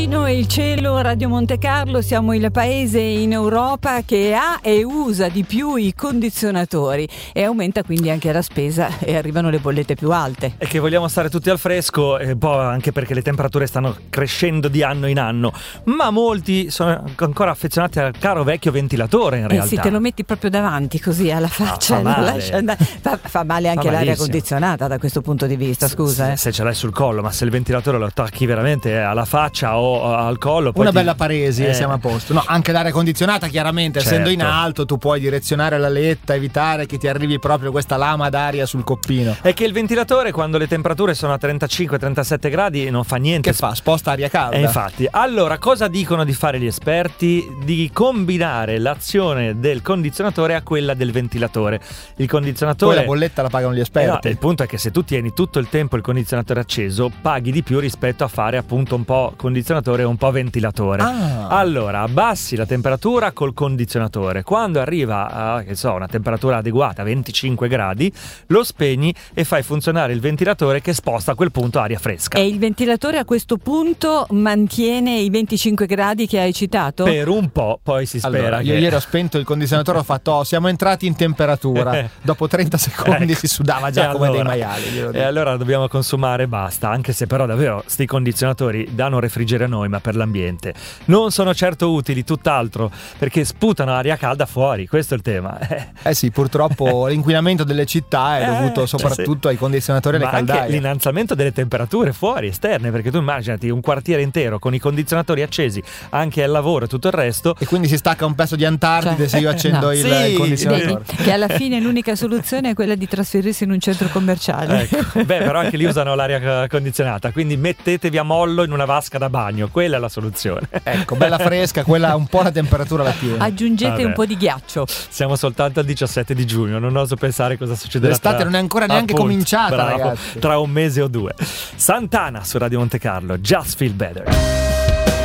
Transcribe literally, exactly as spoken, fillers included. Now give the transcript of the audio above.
Noi il cielo, Radio Monte Carlo, siamo il paese in Europa che ha e usa di più i condizionatori e aumenta quindi anche la spesa e arrivano le bollette più alte. E che vogliamo stare tutti al fresco, e poi anche perché le temperature stanno crescendo di anno in anno, ma molti sono ancora affezionati al caro vecchio ventilatore in realtà. Eh sì, te lo metti proprio davanti così alla faccia, ah, fa, non male. lascia andare. Fa, fa male anche fa l'aria malissimo. condizionata da questo punto di vista, scusa. Se, eh. se ce l'hai sul collo, ma se il ventilatore lo attacchi veramente alla faccia o al collo, poi una ti... bella paresi e eh. siamo a posto. No, anche l'aria condizionata chiaramente, Certo. essendo in alto tu puoi direzionare la letta, evitare che ti arrivi proprio questa lama d'aria sul coppino. È che il ventilatore, quando le temperature sono a trentacinque trentasette gradi, non fa niente. Che fa? Sposta aria calda. E infatti, allora cosa dicono di fare gli esperti? Di combinare l'azione del condizionatore a quella del ventilatore. Il condizionatore, Poi la bolletta la pagano gli esperti. Eh no, il punto è che se tu tieni tutto il tempo il condizionatore acceso, paghi di più rispetto a fare appunto un po' condizionatore e un po' ventilatore. Ah. Allora, abbassi la temperatura col condizionatore. Quando arriva a, che so, una temperatura adeguata, venticinque gradi, lo spegni e fai funzionare il ventilatore che sposta a quel punto aria fresca. E il ventilatore a questo punto mantiene i venticinque gradi che hai citato? Per un po', poi si spera Allora, che... io ieri ho spento il condizionatore, ho fatto oh, siamo entrati in temperatura. Dopo trenta secondi Ecco. si sudava già E come allora, dei maiali. glielo E dico. allora dobbiamo consumare, basta. Anche se però davvero sti condizionatori danno refrigerio a noi, ma per l'ambiente non sono certo utili, tutt'altro, perché sputano aria calda fuori. Questo è il tema. Eh sì, purtroppo l'inquinamento delle città è Eh, dovuto soprattutto sì. ai condizionatori e alle Ma anche caldaie. l'innalzamento delle temperature fuori, esterne, perché tu immaginati un quartiere intero con i condizionatori accesi anche al lavoro e tutto il resto. E quindi si stacca un pezzo di Antartide Cioè, se io accendo no. il, Sì, il condizionatore. Vedi che alla fine l'unica soluzione è quella di trasferirsi in un centro commerciale. Ecco. Beh, però anche lì usano l'aria condizionata, quindi mettetevi a mollo in una vasca da bagno, quella è la soluzione. Ecco, bella fresca, quella un po' la temperatura la tiene. Aggiungete Vabbè. un po' di ghiaccio. Siamo soltanto al diciassette di giugno, non oso pensare cosa succederà. L'estate tra- non è ancora neanche appunto, cominciata, bravo, ragazzi. tra un mese o due. Santana su Radio Monte Carlo, Just Feel Better.